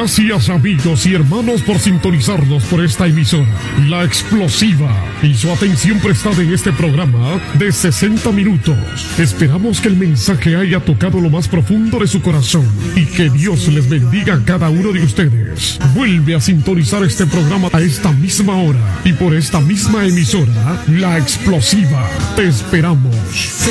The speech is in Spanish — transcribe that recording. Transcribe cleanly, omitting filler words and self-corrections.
Gracias amigos y hermanos por sintonizarnos por esta emisora, La Explosiva, y su atención prestada en este programa de 60 minutos. Esperamos que el mensaje haya tocado lo más profundo de su corazón y que Dios les bendiga a cada uno de ustedes. Vuelve a sintonizar este programa a esta misma hora y por esta misma emisora, La Explosiva. Te esperamos.